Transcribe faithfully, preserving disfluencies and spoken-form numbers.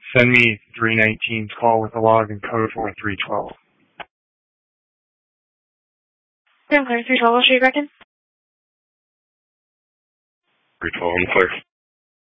Send me three nineteen's call with a log and code for three twelve. I'm clear. three twelve, I'll show you back in. three twelve, I'm clear.